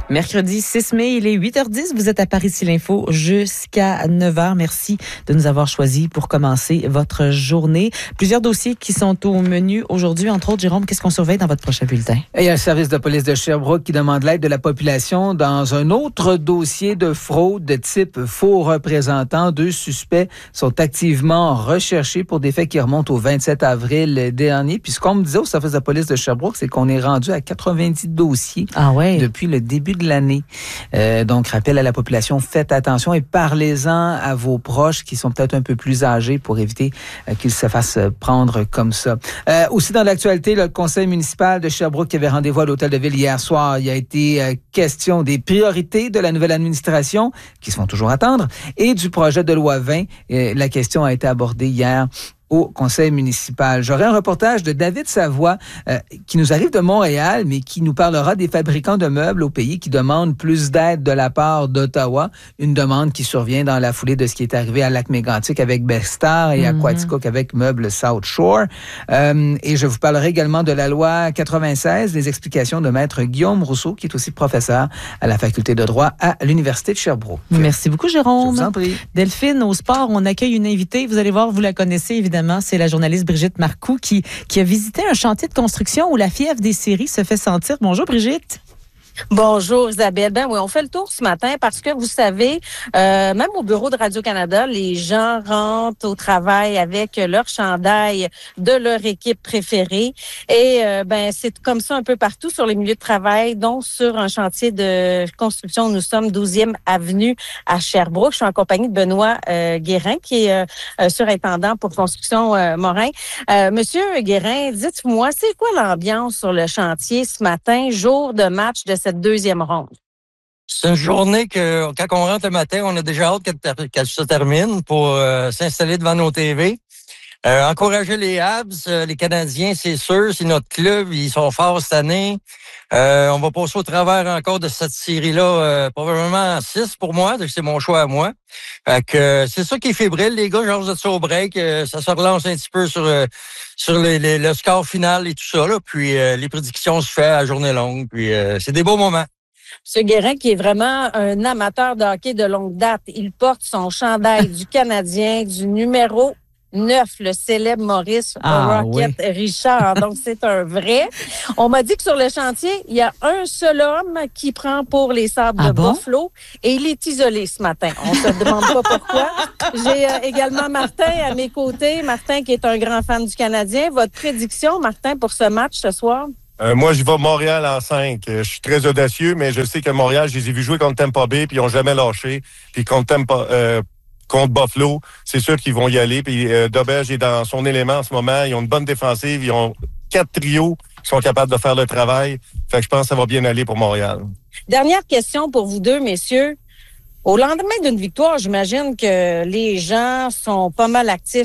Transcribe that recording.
Mercredi 6 mai, il est 8h10. Vous êtes à Par-Ici l'Info jusqu'à 9h. Merci de nous avoir choisis pour commencer votre journée. Plusieurs dossiers qui sont au menu aujourd'hui. Entre autres, Jérôme, qu'est-ce qu'on surveille dans votre prochain bulletin? Il y a le service de police de Sherbrooke qui demande l'aide de la population dans un autre dossier de fraude de type faux représentant. 2 suspects sont activement recherchés pour des faits qui remontent au 27 avril dernier. Puis ce qu'on me disait au service de police de Sherbrooke, c'est qu'on est rendu à 90 dossiers depuis le début de l'année. Donc, rappel à la population, faites attention et parlez-en à vos proches qui sont peut-être un peu plus âgés pour éviter qu'ils se fassent prendre comme ça. Aussi dans l'actualité, le conseil municipal de Sherbrooke qui avait rendez-vous à l'hôtel de ville hier soir, il a été question des priorités de la nouvelle administration qui se font toujours attendre et du projet de loi 20. La question a été abordée hier au conseil municipal. J'aurai un reportage de David Savoie qui nous arrive de Montréal, mais qui nous parlera des fabricants de meubles au pays qui demandent plus d'aide de la part d'Ottawa. Une demande qui survient dans la foulée de ce qui est arrivé à Lac-Mégantic avec Bestar et à Quaticook avec Meubles South Shore. Et je vous parlerai également de la loi 96, les explications de Maître Guillaume Rousseau, qui est aussi professeur à la faculté de droit à l'Université de Sherbrooke. Merci beaucoup, Jérôme. Je vous en prie. Delphine, au sport, on accueille une invitée. Vous allez voir, vous la connaissez évidemment. C'est la journaliste Brigitte Marcoux qui a visité un chantier de construction où la fièvre des séries se fait sentir. Bonjour Brigitte. Bonjour Isabelle. Ben oui, on fait le tour ce matin parce que vous savez, même au bureau de Radio-Canada, les gens rentrent au travail avec leur chandail de leur équipe préférée. Et c'est comme ça un peu partout sur les milieux de travail, donc sur un chantier de construction. Nous sommes 12e avenue à Sherbrooke. Je suis en compagnie de Benoît Guérin, qui est surintendant pour Construction Morin. Monsieur Guérin, dites-moi, c'est quoi l'ambiance sur le chantier ce matin, jour de match de cette deuxième ronde? C'est une journée que, quand on rentre le matin, on a déjà hâte qu'elle se termine pour s'installer devant nos TV. Encourager les Habs, les Canadiens, c'est sûr, c'est notre club, ils sont forts cette année. On va passer au travers encore de cette série-là, probablement 6 pour moi, c'est mon choix à moi. Fait que c'est ça qui est fébrile, les gars, genre de ça au break, ça se relance un petit peu sur le score final et tout ça, là. Puis les prédictions se font à journée longue, puis c'est des beaux moments. M. Guérin, qui est vraiment un amateur de hockey de longue date, il porte son chandail du Canadien, du numéro 9, le célèbre Maurice Rocket Richard. Donc, c'est un vrai. On m'a dit que sur le chantier, il y a un seul homme qui prend pour les Sables de Buffalo et il est isolé ce matin. On se demande pas pourquoi. J'ai également Martin à mes côtés. Martin qui est un grand fan du Canadien. Votre prédiction, Martin, pour ce match ce soir? Moi, j'y vais Montréal en 5. Je suis très audacieux, mais je sais que Montréal, je les ai vus jouer contre Tampa Bay, puis ils n'ont jamais lâché. Puis contre Buffalo, c'est sûr qu'ils vont y aller. Puis Doberge est dans son élément en ce moment. Ils ont une bonne défensive. Ils ont 4 trios qui sont capables de faire le travail. Fait que je pense que ça va bien aller pour Montréal. Dernière question pour vous deux, messieurs. Au lendemain d'une victoire, j'imagine que les gens sont pas mal actifs